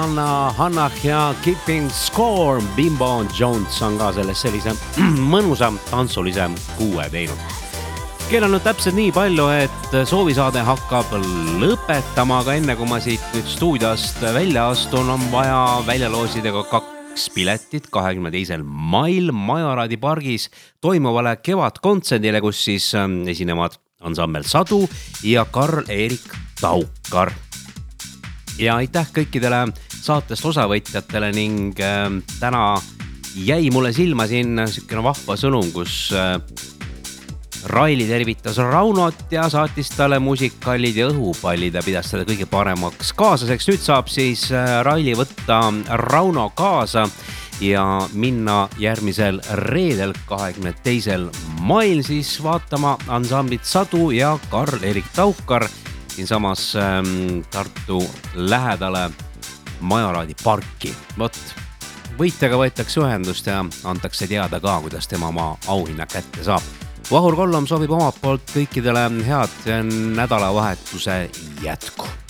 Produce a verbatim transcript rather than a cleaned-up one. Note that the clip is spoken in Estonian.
Rihanna, Hannah ja Keeping Score. Bimbo Jones on ka selles sellise mõnusa tantsulise kuue teinud. Kell on nüüd täpselt nii palju, et soovisaade hakkab lõpetama, aga enne kui ma siit nüüd stuudiost välja astun, on vaja välja loosida ka kaks piletit kahekümne teisel mail Majaraadi pargis toimuvale kevadkontserdile, kus siis esinevad ansambel Sadu ja Karl-Erik Taukar. Ja aitäh kõikidele saatest osavõtjatele ning äh, täna jäi mulle silma siin sükene vahva sõnum, kus äh, Raili tervitas Raunot ja saatis talle muusikallid ja õhupallid ja pidas seda kõige paremaks kaaslaseks. Nüüd saab siis Raili võtta Rauno kaasa ja minna järgmisel reedel kahekümne teisel mail siis vaatama ansamblit Sadu ja Karl-Erik Taukar siinsamas ähm, Tartu lähedale Majaraadi parki. Vot, võitjaga võetakse ühendust ja antakse teada ka, kuidas tema oma auhinna kätte saab. Vahur Kollom soovib omalt poolt kõikidele head nädalavahetuse jätku.